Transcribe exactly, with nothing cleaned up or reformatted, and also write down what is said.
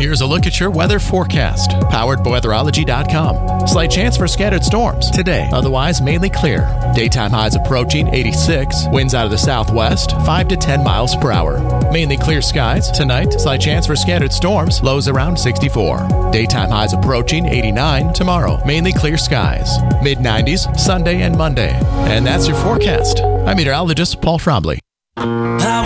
Here's a look at your weather forecast, powered by weatherology dot com. Slight chance for scattered storms today, otherwise mainly clear. Daytime highs approaching eighty-six, winds out of the southwest, five to ten miles per hour. Mainly clear skies tonight, slight chance for scattered storms, lows around sixty-four. Daytime highs approaching eighty-nine tomorrow, mainly clear skies. mid nineties Sunday and Monday. And that's your forecast. I'm meteorologist Paul Trombley.